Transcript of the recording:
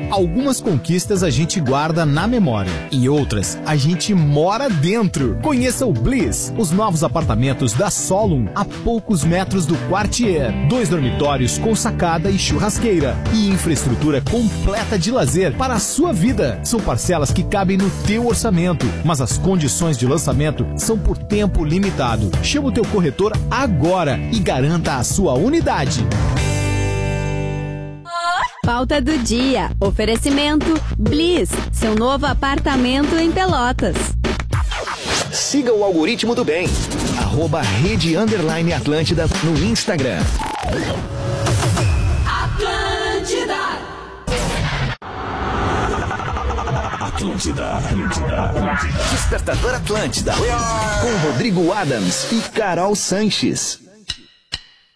Algumas conquistas a gente guarda na memória e outras a gente mora dentro. Conheça o Bliss, os novos apartamentos da Solum a poucos metros do Quartier. 2 dormitórios com sacada e churrasqueira e infraestrutura completa de lazer para a sua vida. São parcelas que cabem no teu orçamento, mas as condições de lançamento são por tempo limitado. Chama o teu corretor agora e garanta a sua unidade. Pauta do dia. Oferecimento Bliss, seu novo apartamento em Pelotas. Siga o algoritmo do bem. @Rede_Atlântida no Instagram. Atlântida. Despertador Atlântida. Com Rodrigo Adams e Carol Sanches.